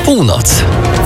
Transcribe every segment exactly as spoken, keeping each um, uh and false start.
Północ.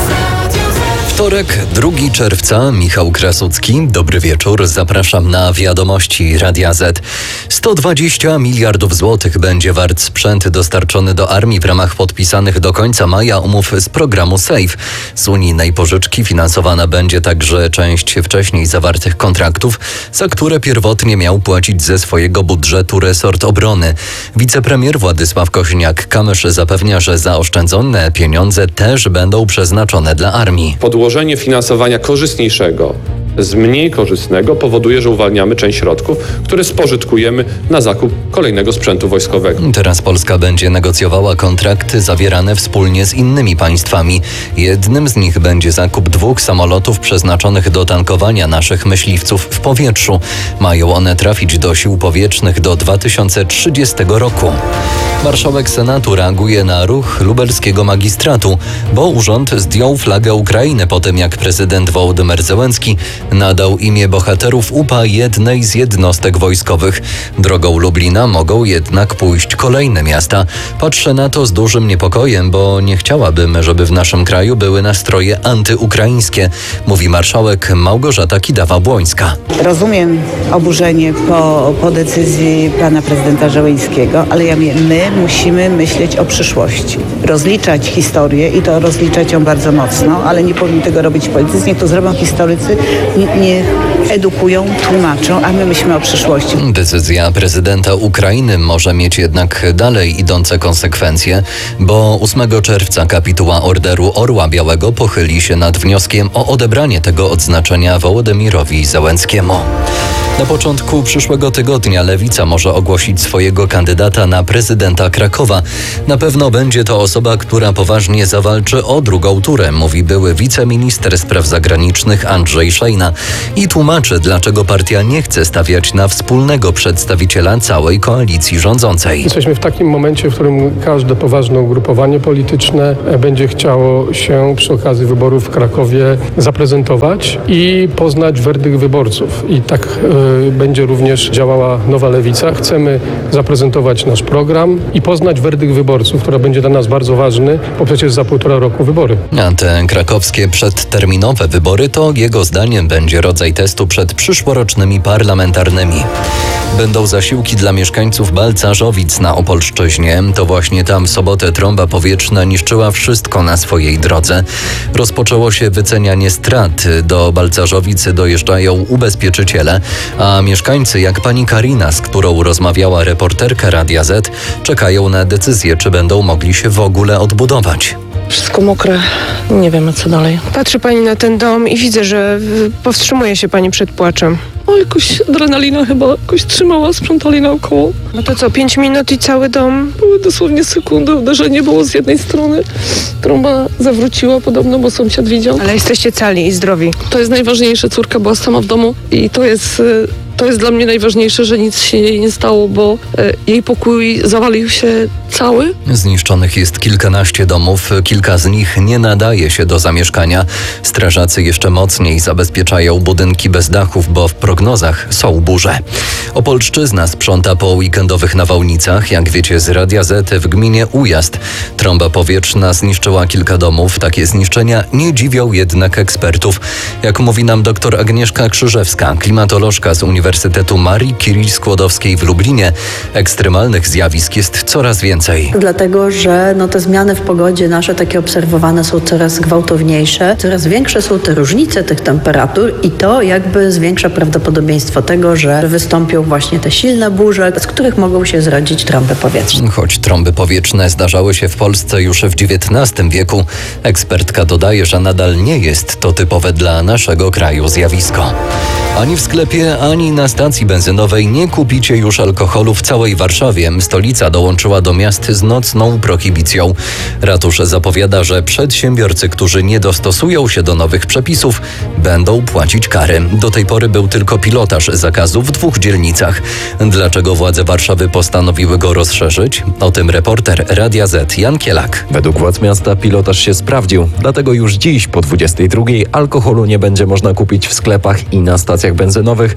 Wtorek, drugiego czerwca, Michał Krasucki. Dobry wieczór, zapraszam na wiadomości Radia Z. sto dwadzieścia miliardów złotych będzie wart sprzęt dostarczony do armii w ramach podpisanych do końca maja umów z programu SAFE. Z unijnej pożyczki finansowana będzie także część wcześniej zawartych kontraktów, za które pierwotnie miał płacić ze swojego budżetu resort obrony. Wicepremier Władysław Kosiniak-Kamysz zapewnia, że zaoszczędzone pieniądze też będą przeznaczone dla armii. Podłożenie finansowania korzystniejszego z mniej korzystnego powoduje, że uwalniamy część środków, które spożytkujemy na zakup kolejnego sprzętu wojskowego. Teraz Polska będzie negocjowała kontrakty zawierane wspólnie z innymi państwami. Jednym z nich będzie zakup dwóch samolotów przeznaczonych do tankowania naszych myśliwców w powietrzu. Mają one trafić do sił powietrznych do dwa tysiące trzydziestego roku. Marszałek Senatu reaguje na ruch lubelskiego magistratu, bo urząd zdjął flagę Ukrainy po tym, jak prezydent Wołodymyr Zełenski nadał imię bohaterów U P A jednej z jednostek wojskowych. Drogą Lublina mogą jednak pójść kolejne miasta. Patrzę na to z dużym niepokojem, bo nie chciałabym, żeby w naszym kraju były nastroje antyukraińskie, mówi marszałek Małgorzata Kidawa-Błońska. Rozumiem oburzenie po, po decyzji pana prezydenta Zełenskiego, ale ja, my musimy myśleć o przyszłości. Rozliczać historię i to rozliczać ją bardzo mocno, ale nie powinni tego robić politycy. Niech to zrobią historycy, nie, nie edukują, tłumaczą, a my myślimy o przyszłości. Decyzja prezydenta Ukrainy może mieć jednak dalej idące konsekwencje, bo ósmego czerwca kapituła Orderu Orła Białego pochyli się nad wnioskiem o odebranie tego odznaczenia Wołodymyrowi Zełenskiemu. Na początku przyszłego tygodnia Lewica może ogłosić swojego kandydata na prezydenta Krakowa. Na pewno będzie to osoba, która poważnie zawalczy o drugą turę, mówi były wiceminister spraw zagranicznych Andrzej Szejna i tłumaczy, dlaczego partia nie chce stawiać na wspólnego przedstawiciela całej koalicji rządzącej. Jesteśmy w takim momencie, w którym każde poważne ugrupowanie polityczne będzie chciało się przy okazji wyborów w Krakowie zaprezentować i poznać werdykt wyborców. I tak y, będzie również działała Nowa Lewica. Chcemy zaprezentować nasz program i poznać werdykt wyborców, który będzie dla nas bardzo ważny, bo przecież za półtora roku wybory. A te krakowskie przedterminowe wybory to jego zdaniem będzie rodzaj testu przed przyszłorocznymi parlamentarnymi. Będą zasiłki dla mieszkańców Balcarzowic na Opolszczyźnie. To właśnie tam w sobotę trąba powietrzna niszczyła wszystko na swojej drodze. Rozpoczęło się wycenianie strat. Do Balcarzowic dojeżdżają ubezpieczyciele, a mieszkańcy jak pani Karina, z którą rozmawiała reporterka Radia Z, czekają na decyzję, czy będą mogli się w ogóle odbudować. Wszystko mokre, nie wiemy co dalej. Patrzy pani na ten dom i widzę, że powstrzymuje się pani przed płaczem. O, jakoś adrenalina chyba jakoś trzymała, sprzątali naokoło. No to co, pięć minut i cały dom? Były dosłownie sekundy, uderzenie było z jednej strony. Trąba zawróciła podobno, bo sąsiad widział. Ale jesteście cali i zdrowi. To jest najważniejsze, córka była sama w domu i to jest... To jest dla mnie najważniejsze, że nic się jej nie stało, bo e, jej pokój zawalił się cały. Zniszczonych jest kilkanaście domów, kilka z nich nie nadaje się do zamieszkania. Strażacy jeszcze mocniej zabezpieczają budynki bez dachów, bo w prognozach są burze. Opolszczyzna sprząta po weekendowych nawałnicach. Jak wiecie z Radia Z, w gminie Ujazd trąba powietrzna zniszczyła kilka domów. Takie zniszczenia nie dziwią jednak ekspertów. Jak mówi nam dr Agnieszka Krzyżewska, klimatolożka z Uniwersytetu Uniwersytetu Marii Curie-Skłodowskiej w Lublinie, ekstremalnych zjawisk jest coraz więcej. Dlatego, że no, te zmiany w pogodzie nasze takie obserwowane są coraz gwałtowniejsze, coraz większe są te różnice tych temperatur i to jakby zwiększa prawdopodobieństwo tego, że wystąpią właśnie te silne burze, z których mogą się zrodzić trąby powietrzne. Choć trąby powietrzne zdarzały się w Polsce już w dziewiętnastym wieku, ekspertka dodaje, że nadal nie jest to typowe dla naszego kraju zjawisko. Ani w sklepie, ani na stacji benzynowej nie kupicie już alkoholu w całej Warszawie. Stolica dołączyła do miast z nocną prohibicją. Ratusz zapowiada, że przedsiębiorcy, którzy nie dostosują się do nowych przepisów, będą płacić kary. Do tej pory był tylko pilotaż zakazu w dwóch dzielnicach. Dlaczego władze Warszawy postanowiły go rozszerzyć? O tym reporter Radia Z Jan Kielak. Według władz miasta pilotaż się sprawdził, dlatego już dziś po dwudziestej drugiej alkoholu nie będzie można kupić w sklepach i na stacjach benzynowych na terenie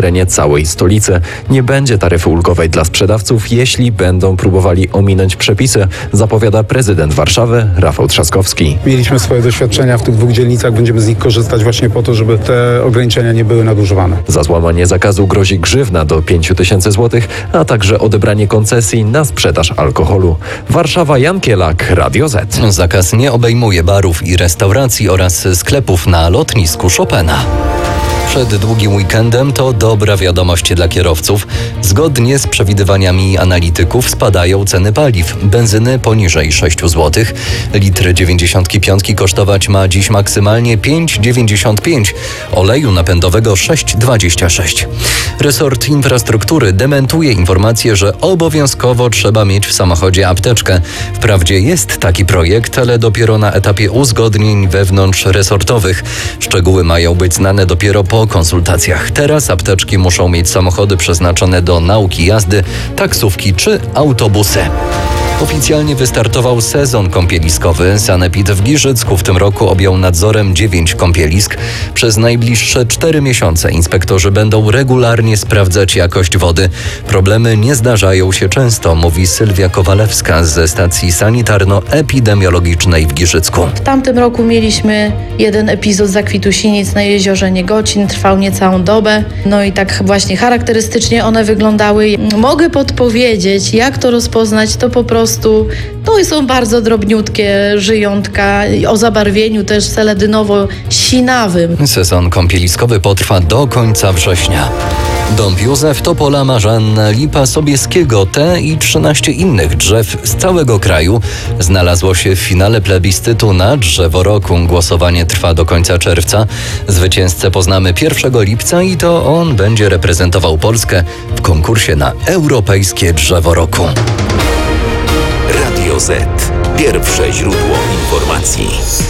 terenie całej stolicy. Nie będzie taryfy ulgowej dla sprzedawców, jeśli będą próbowali ominąć przepisy, zapowiada prezydent Warszawy Rafał Trzaskowski. Mieliśmy swoje doświadczenia w tych dwóch dzielnicach, będziemy z nich korzystać właśnie po to, żeby te ograniczenia nie były nadużywane. Za złamanie zakazu grozi grzywna do pięć tysięcy złotych, a także odebranie koncesji na sprzedaż alkoholu. Warszawa, Jan Kielak, Radio Z. Zakaz nie obejmuje barów i restauracji oraz sklepów na lotnisku Chopina. Przed długim weekendem to dobra wiadomość dla kierowców. Zgodnie z przewidywaniami analityków spadają ceny paliw. Benzyny poniżej sześć złotych. Litr dziewięćdziesiąt pięć kosztować ma dziś maksymalnie pięć dziewięćdziesiąt pięć. Oleju napędowego sześć dwadzieścia sześć. Resort Infrastruktury dementuje informację, że obowiązkowo trzeba mieć w samochodzie apteczkę. Wprawdzie jest taki projekt, ale dopiero na etapie uzgodnień wewnątrzresortowych. Szczegóły mają być znane dopiero po konsultacjach. Teraz apteczki muszą mieć samochody przeznaczone do nauki jazdy, taksówki czy autobusy. Oficjalnie wystartował sezon kąpieliskowy. Sanepid w Giżycku w tym roku objął nadzorem dziewięć kąpielisk. Przez najbliższe cztery miesiące inspektorzy będą regularnie sprawdzać jakość wody. Problemy nie zdarzają się często, mówi Sylwia Kowalewska ze stacji sanitarno-epidemiologicznej w Giżycku. W tamtym roku mieliśmy jeden epizod zakwitu sinic na jeziorze Niegocin, trwał niecałą dobę. No i tak właśnie charakterystycznie one wyglądały. Mogę podpowiedzieć, jak to rozpoznać, to po prostu to są bardzo drobniutkie żyjątka o zabarwieniu też seledynowo-sinawym. Sezon kąpieliskowy potrwa do końca września. Dąb Józef, Topola, Marzanna, Lipa Sobieskiego, te i trzynaście innych drzew z całego kraju znalazło się w finale plebiscytu na drzewo roku. Głosowanie trwa do końca czerwca. Zwycięzcę poznamy pierwszego lipca i to on będzie reprezentował Polskę w konkursie na Europejskie Drzewo Roku. Radio Z. Pierwsze źródło informacji.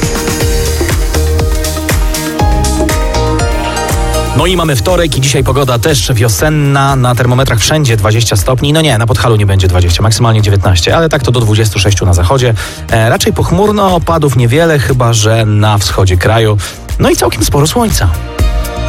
No i mamy wtorek i dzisiaj pogoda też wiosenna, na termometrach wszędzie dwadzieścia stopni, no nie, na Podhalu nie będzie dwadzieścia, maksymalnie dziewiętnaście, ale tak to do dwudziestu sześciu na zachodzie. E, raczej pochmurno, opadów niewiele, chyba że na wschodzie kraju, no i całkiem sporo słońca.